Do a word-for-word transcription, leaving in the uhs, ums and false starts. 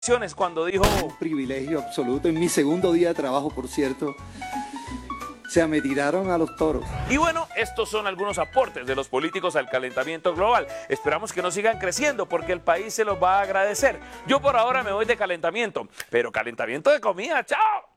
cuando dijo... Un privilegio absoluto. En mi segundo día de trabajo, por cierto, o sea, me tiraron a los toros. Y bueno, estos son algunos aportes de los políticos al calentamiento global. Esperamos que no sigan creciendo porque el país se los va a agradecer. Yo por ahora me voy de calentamiento, pero calentamiento de comida. ¡Chao!